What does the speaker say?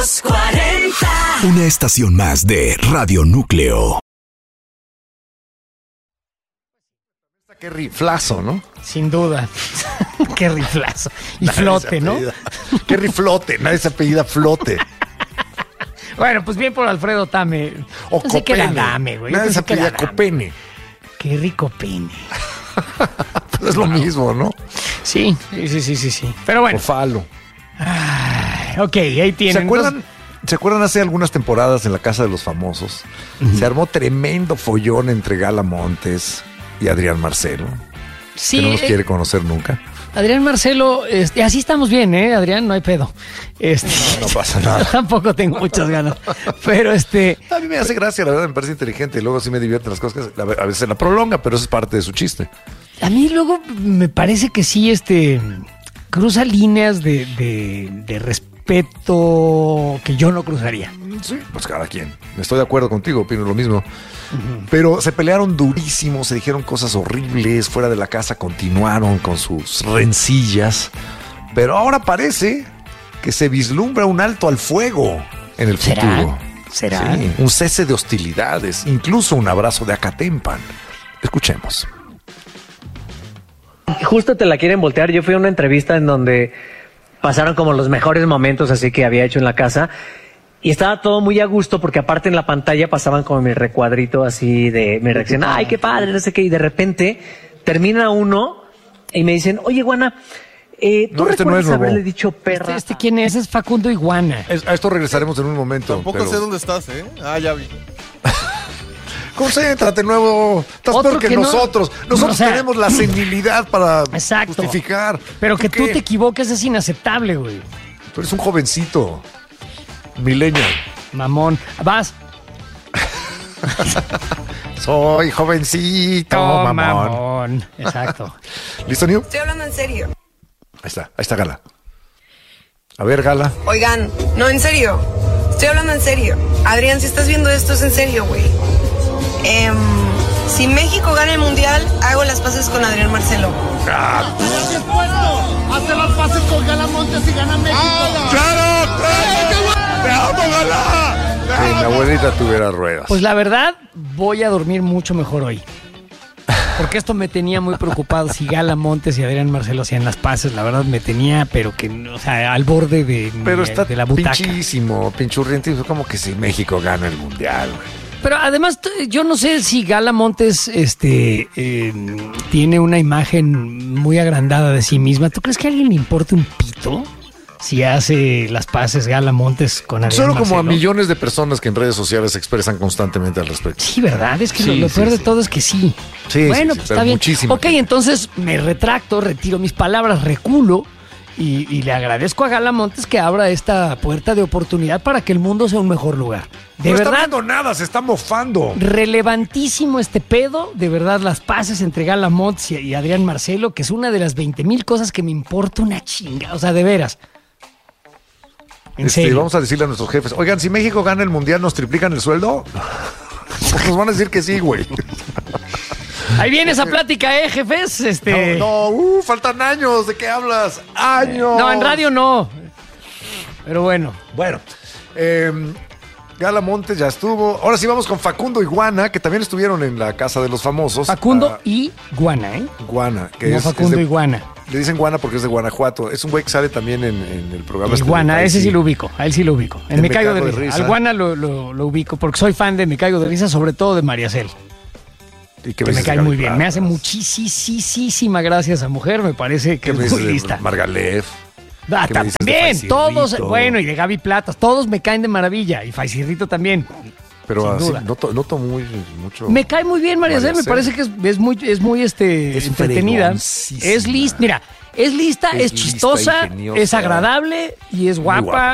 40. Una estación más de Radio Núcleo. Qué riflazo, ¿no? Sin duda. Qué riflazo. Y flote, ¿no? Qué riflote, nadie se apellida Flote. Bueno, pues bien por Alfredo Tame. O No sé qué era Copene. Dame, güey. Nadie se Pensé que era apellida Dame. Copene. Qué rico pene. Pues es lo mismo, ¿no? Sí. Pero bueno. O falo. Ok, ahí tienen. ¿Se acuerdan hace algunas temporadas en la Casa de los Famosos? Se armó tremendo follón entre Gala Montes y Adrián Marcelo, Sí, que no nos quiere conocer nunca. Adrián Marcelo, así estamos bien, Adrián, no hay pedo. No pasa nada. Tampoco tengo muchas ganas. Pero A mí me hace gracia, la verdad, me parece inteligente y luego sí me divierten las cosas. A veces la prolonga, pero eso es parte de su chiste. a mí luego me parece que sí, cruza líneas de respeto que yo no cruzaría. Sí, pues cada quien. Estoy de acuerdo contigo, opino lo mismo. Pero se pelearon durísimo, se dijeron cosas horribles, fuera de la casa continuaron con sus rencillas. Pero ahora parece que se vislumbra un alto al fuego en el futuro. ¿Será? Sí, un cese de hostilidades, incluso un abrazo de Acatempan. Escuchemos. Justo te la quieren voltear. Yo fui a una entrevista en donde pasaron como los mejores momentos así que había hecho en la casa. Y estaba todo muy a gusto porque aparte en la pantalla pasaban como mi recuadrito así de mi reacción. ¡Ay, qué padre! No sé qué. Y de repente termina uno y me dicen, oye, Guana, ¿tú recuerdas haberle dicho perra? ¿Quién es? Es Facundo Iguana. A esto regresaremos en un momento. Tampoco sé dónde estás, ¿eh? Ya vi. Concéntrate, nuevo. Estás Otro peor que que no- nosotros. Nosotros o sea, tenemos la senilidad para Exacto. justificar. Pero que tú qué? te equivoques es inaceptable, güey. Tú eres un jovencito. Millennial. Mamón. Vas. Soy jovencito, mamón. Exacto. ¿Listo, New? Estoy hablando en serio. Ahí está Gala. A ver, Gala. Oigan, no, en serio. Estoy hablando en serio. Adrián, si estás viendo esto, es en serio, güey. Si México gana el mundial, hago las paces con Adrián Marcelo. Hace las paces con Gala Montes y gana México. ¡Claro! ¡Te amo, Gala! Sí, mi abuelita tuviera ruedas. Pues la verdad, voy a dormir mucho mejor hoy. Porque esto me tenía muy preocupado si Gala Montes y Adrián Marcelo hacían las paces. La verdad me tenía, pero que, o sea, al borde Pero está de la butaca. pinchísimo, pinchurrientito. Como que si México gana el mundial, güey. Pero además, yo no sé si Gala Montes tiene una imagen muy agrandada de sí misma. ¿Tú crees que a alguien le importa un pito si hace las paces Gala Montes con Adrián Solo como a Marcelo? millones de personas que en redes sociales se expresan constantemente al respecto. Sí, ¿verdad? Es que Sí, lo sí, peor de sí. todo es que sí. Sí, bueno, sí, pues pero está bien. muchísimo. Ok, entonces me retracto, retiro mis palabras, reculo y le agradezco a Gala Montes que abra esta puerta de oportunidad para que el mundo sea un mejor lugar. De No verdad, está viendo nada, se está mofando. relevantísimo este pedo. De verdad, las paces entre Gala Montes y Adrián Marcelo, que es una de las 20,000 cosas que me importa una chinga. O sea, de veras. En serio. Vamos a decirle a nuestros jefes, oigan, si México gana el mundial, ¿nos triplican el sueldo? Pues nos van a decir que sí, güey. Ahí viene esa plática, jefes. Faltan años, ¿de qué hablas? ¡Años! No, en radio no. Pero bueno. Bueno, Gala Montes ya estuvo. Ahora sí vamos con Facundo y Guana, que también estuvieron en la Casa de los Famosos. Facundo y Guana, ¿eh? Guana, que No es Facundo de- y Guana. Le dicen Guana porque es de Guanajuato. Es un güey que sale también en el programa. Y Guana, ese sí lo ubico. A él sí lo ubico. En El Me Caigo de Risa. Al Guana lo ubico porque soy fan de Me Caigo de Risa, sobre todo de María Cel. ¿Y Que me cae muy bien. Me hace muchísima gracia esa mujer. Me parece que ¿Qué me es muy dices lista. de Margalef? ¿Qué me dices de También, Faisirrito? todos, bueno, y de Gaby Platas, todos me caen de maravilla. Y Faisirrito también. Pero sin así, duda. noto mucho. Me cae muy bien María Cel, me Cel. parece que es muy entretenida. fregoncísima. Es lista, mira, es lista, Es es lista, chistosa, ingeniosa. es agradable y es Muy guapa. guapa.